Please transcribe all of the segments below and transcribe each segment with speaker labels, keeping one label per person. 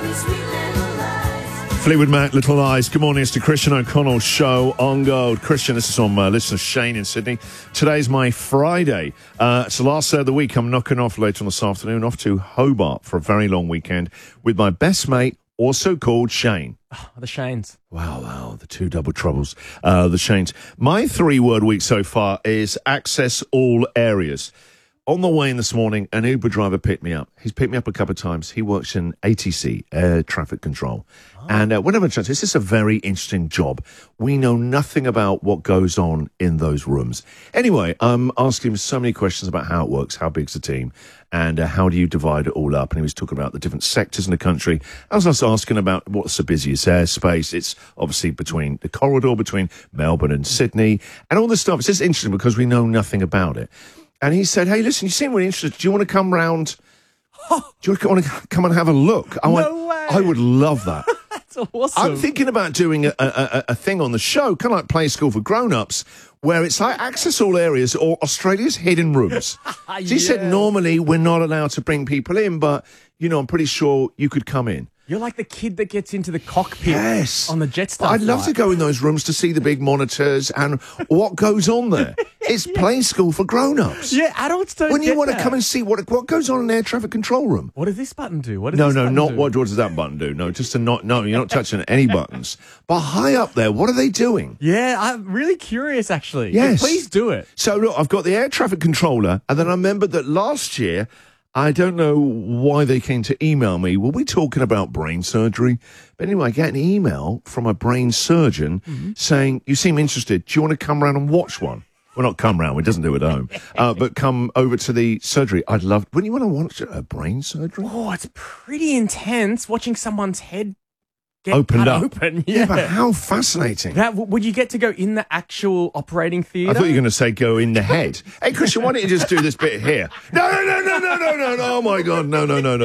Speaker 1: Fleetwood Mac, Little Lies. Good morning, it's the Christian O'Connell Show on Gold. Christian, this is on listener Shane in Sydney. Today's my Friday. It's the last day of the week. I'm knocking off later on this afternoon, off to Hobart for a very long weekend with my best mate, also called Shane.
Speaker 2: Oh, the Shanes.
Speaker 1: Wow, the two double troubles. The Shanes. My 3-word week so far is access all areas. On the way in this morning, an Uber driver picked me up. He's picked me up a couple of times. He works in ATC, Air Traffic Control. Oh. And whenever a chance, this is a very interesting job. We know nothing about what goes on in those rooms. Anyway, I'm asking him so many questions about how it works, how big's the team, and how do you divide it all up. And he was talking about the different sectors in the country. I was also asking about what's the busiest airspace. It's obviously between the corridor between Melbourne and Sydney and all this stuff. It's just interesting because we know nothing about it. And he said, hey, listen, you seem really interested. Do you want to come round? Do you want to come and have a look? I went,
Speaker 2: way.
Speaker 1: I would love that.
Speaker 2: That's awesome.
Speaker 1: I'm thinking about doing a thing on the show, kind of like Play School for Grown-Ups, where it's like access all areas or Australia's hidden rooms. So he said, normally we're not allowed to bring people in, but, you know, I'm pretty sure you could come in.
Speaker 2: You're like the kid that gets into the cockpit on the Jetstar
Speaker 1: I'd love to go in those rooms to see the big monitors and what goes on there. It's Play School for Grown-Ups.
Speaker 2: Yeah, adults don't
Speaker 1: When you want
Speaker 2: that.
Speaker 1: to come and see what goes on in air traffic control room.
Speaker 2: What does this button do? What does
Speaker 1: No,
Speaker 2: this button
Speaker 1: not
Speaker 2: do?
Speaker 1: what does that button do? No, just to not. No, you're not touching any buttons. But high up there, what are they doing?
Speaker 2: Yeah, I'm really curious, actually.
Speaker 1: Yes.
Speaker 2: Please do it.
Speaker 1: So, look, I've got the air traffic controller, and then I remembered that last year, I don't know why they came to email me. Were we talking about brain surgery? But anyway, I get an email from a brain surgeon saying, you seem interested. Do you want to come round and watch one? Well, not come round. He doesn't do it at home. But come over to the surgery. I'd love... Wouldn't you want to watch a brain surgery?
Speaker 2: Oh, it's pretty intense watching someone's head get
Speaker 1: Opened
Speaker 2: cut
Speaker 1: up.
Speaker 2: open.
Speaker 1: Yeah, but how fascinating.
Speaker 2: Would you get to go in the actual operating theatre?
Speaker 1: I thought you were going to say go in the head. Hey, Christian, why don't you just do this bit here? No. Oh, my God. No.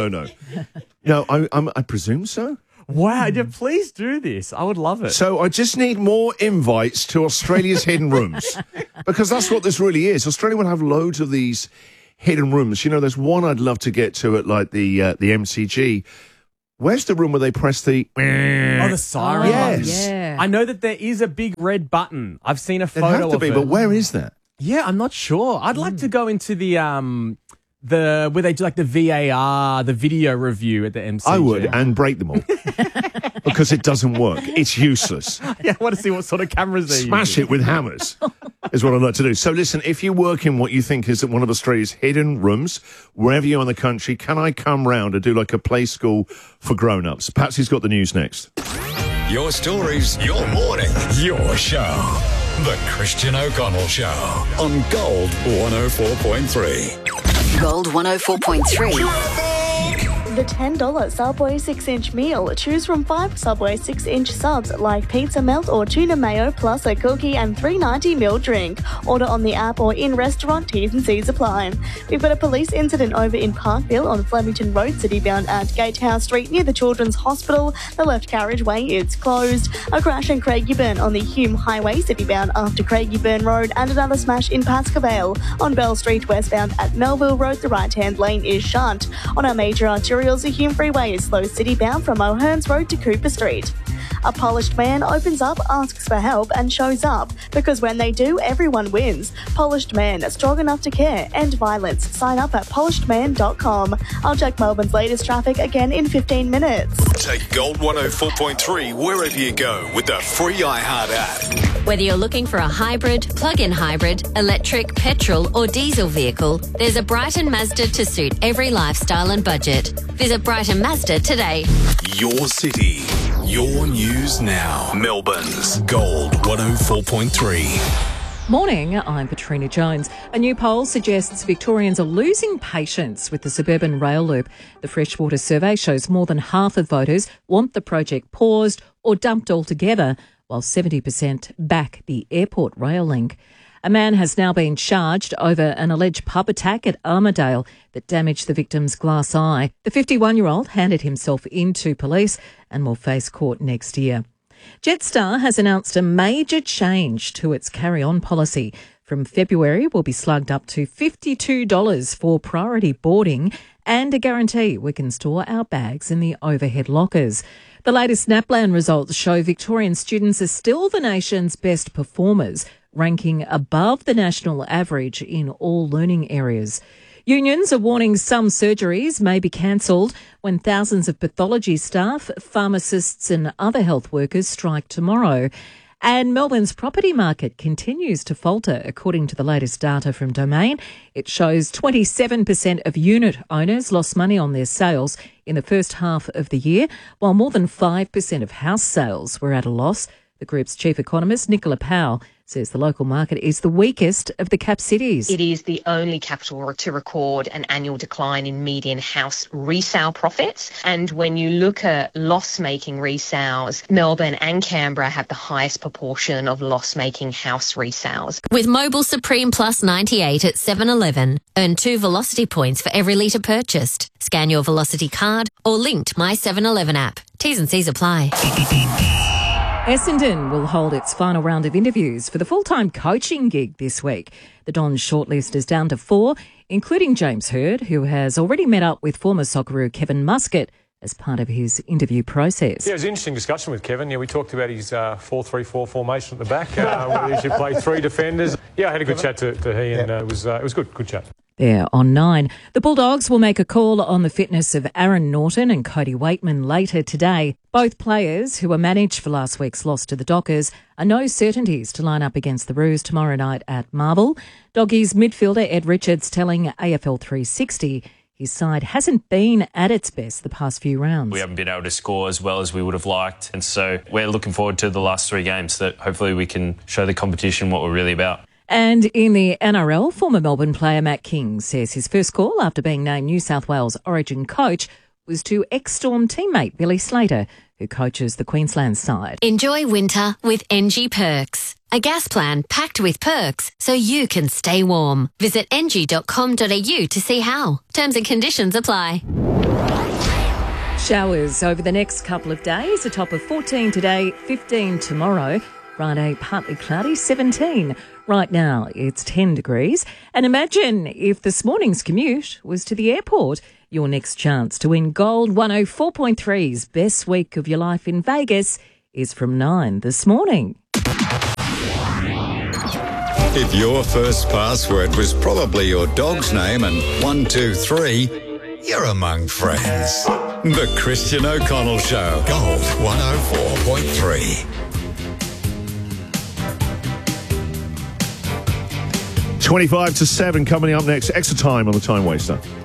Speaker 1: No, I presume so.
Speaker 2: Wow, yeah, please do this. I would love it.
Speaker 1: So I just need more invites to Australia's hidden rooms because that's what this really is. Australia will have loads of these hidden rooms. You know, there's one I'd love to get to at like the MCG. Where's the room where they press the...
Speaker 2: Oh, the siren.
Speaker 1: Yes.
Speaker 3: Yeah.
Speaker 2: I know that there is a big red button. I've seen a photo
Speaker 1: It'd have to
Speaker 2: of
Speaker 1: be,
Speaker 2: it.
Speaker 1: but where is that?
Speaker 2: Yeah, I'm not sure. I'd like to go into the where they do like the VAR, the video review at the MCG.
Speaker 1: I would, and break them all. Because it doesn't work. It's useless.
Speaker 2: Yeah, I want to see what sort of cameras they
Speaker 1: Smash it with hammers is what I'd like to do. So listen, if you work in what you think is one of Australia's hidden rooms, wherever you are in the country, can I come round and do like a Play School for Grown-Ups? Patsy's got the news next.
Speaker 4: Your stories, your morning, your show. The Christian O'Connell Show on Gold 104.3.
Speaker 5: Gold 104.3.
Speaker 6: The $10 Subway 6-inch meal. Choose from 5 Subway 6-inch subs like pizza melt or tuna mayo plus a cookie and $3.90 meal drink. Order on the app or in restaurant. T's and C's apply. We've got a police incident over in Parkville on Flemington Road, city-bound at Gatehouse Street near the Children's Hospital. The left carriageway is closed. A crash in Craigieburn on the Hume Highway, city-bound after Craigieburn Road, and another smash in Pascoe on Bell Street westbound at Melville Road. The right-hand lane is shut. On our major arterials, the Hume Freeway is slow city-bound from O'Hearns Road to Cooper Street. A polished man opens up, asks for help and shows up. Because when they do, everyone wins. Polished Man, strong enough to care. End violence. Sign up at polishedman.com. I'll check Melbourne's latest traffic again in 15 minutes.
Speaker 4: Take Gold 104.3 wherever you go with the free iHeart app.
Speaker 5: Whether you're looking for a hybrid, plug-in hybrid, electric, petrol or diesel vehicle, there's a Brighton Mazda to suit every lifestyle and budget. Visit Brighton Mazda today.
Speaker 4: Your city, your news now. Melbourne's Gold 104.3.
Speaker 3: Morning, I'm Katrina Jones. A new poll suggests Victorians are losing patience with the suburban rail loop. The Freshwater survey shows more than half of voters want the project paused or dumped altogether, while 70% back the airport rail link. A man has now been charged over an alleged pub attack at Armidale that damaged the victim's glass eye. The 51-year-old handed himself in to police and will face court next year. Jetstar has announced a major change to its carry-on policy. from February will be slugged up to $52 for priority boarding and a guarantee we can store our bags in the overhead lockers. The latest NAPLAN results show Victorian students are still the nation's best performers, ranking above the national average in all learning areas. Unions are warning some surgeries may be cancelled when thousands of pathology staff, pharmacists and other health workers strike tomorrow. And Melbourne's property market continues to falter, according to the latest data from Domain. It shows 27% of unit owners lost money on their sales in the first half of the year, while more than 5% of house sales were at a loss. The group's chief economist, Nicola Powell, says the local market is the weakest of the cap cities.
Speaker 7: It is the only capital to record an annual decline in median house resale profits. And when you look at loss-making resales, Melbourne and Canberra have the highest proportion of loss-making house resales.
Speaker 5: With Mobil Supreme Plus 98 at 7-Eleven, earn 2 Velocity points for every litre purchased. Scan your Velocity card or link to My 7-Eleven app. T's and C's apply.
Speaker 3: Essendon will hold its final round of interviews for the full-time coaching gig this week. The Dons' shortlist is down to 4, including James Hird, who has already met up with former Socceroo Kevin Muscat as part of his interview process.
Speaker 8: Yeah, it was an interesting discussion with Kevin. Yeah, we talked about his 4-3-4 formation at the back, whether he should play 3 defenders. Yeah, I had a good chat to he, and it was good chat.
Speaker 3: There on 9. The Bulldogs will make a call on the fitness of Aaron Norton and Cody Waitman later today. Both players, who were managed for last week's loss to the Dockers, are no certainties to line up against the Roos tomorrow night at Marvel. Doggies midfielder Ed Richards telling AFL 360 his side hasn't been at its best the past few rounds.
Speaker 9: We haven't been able to score as well as we would have liked, and so we're looking forward to the last 3 games that hopefully we can show the competition what we're really about.
Speaker 3: And in the NRL, former Melbourne player Matt King says his first call after being named New South Wales Origin coach was to ex-Storm teammate Billy Slater, who coaches the Queensland side.
Speaker 5: Enjoy winter with NG Perks. A gas plan packed with perks so you can stay warm. Visit ng.com.au to see how. Terms and conditions apply.
Speaker 3: Showers over the next couple of days, a top of 14 today, 15 tomorrow. Friday, partly cloudy, 17. Right now, it's 10 degrees. And imagine if this morning's commute was to the airport. Your next chance to win Gold 104.3's Best Week of Your Life in Vegas is from 9 this morning.
Speaker 4: If your first password was probably your dog's name and 1, 2, 3, you're among friends. The Christian O'Connell Show. Gold 104.3.
Speaker 1: 25 to 7 coming up next. Extra time on the Time Waster.